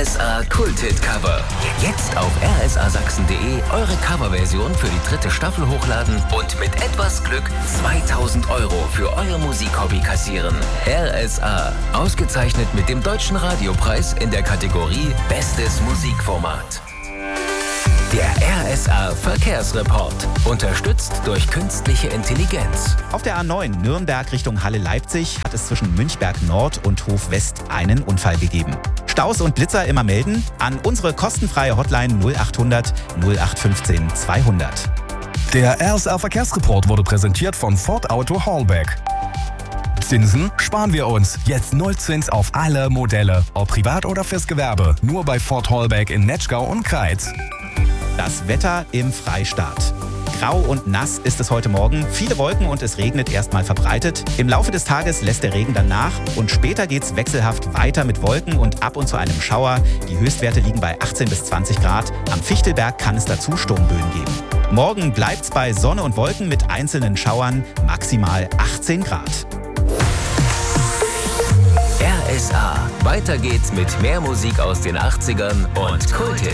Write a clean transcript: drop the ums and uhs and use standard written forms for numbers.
RSA Kulthit-Cover. Jetzt auf rsasachsen.de eure Coverversion für die 3. Staffel hochladen und mit etwas Glück 2000 € für euer Musikhobby kassieren. RSA, ausgezeichnet mit dem Deutschen Radiopreis in der Kategorie Bestes Musikformat. Der RSA Verkehrsreport, unterstützt durch künstliche Intelligenz. Auf der A9 Nürnberg Richtung Halle-Leipzig hat es zwischen Münchberg Nord und Hof West einen Unfall gegeben. Staus und Blitzer immer melden an unsere kostenfreie Hotline 0800 0815 200. Der RSA Verkehrsreport wurde präsentiert von Ford Auto Hallback. Zinsen sparen wir uns. Jetzt Nullzins auf alle Modelle. Ob privat oder fürs Gewerbe. Nur bei Ford Hallback in Netschgau und Kreiz. Das Wetter im Freistaat. Grau und nass ist es heute Morgen. Viele Wolken und es regnet erstmal verbreitet. Im Laufe des Tages lässt der Regen dann nach und später geht's wechselhaft weiter mit Wolken und ab und zu einem Schauer. Die Höchstwerte liegen bei 18 bis 20 Grad. Am Fichtelberg kann es dazu Sturmböen geben. Morgen bleibt's bei Sonne und Wolken mit einzelnen Schauern, maximal 18 Grad. RSA. Weiter geht's mit mehr Musik aus den 80ern und Kulthit.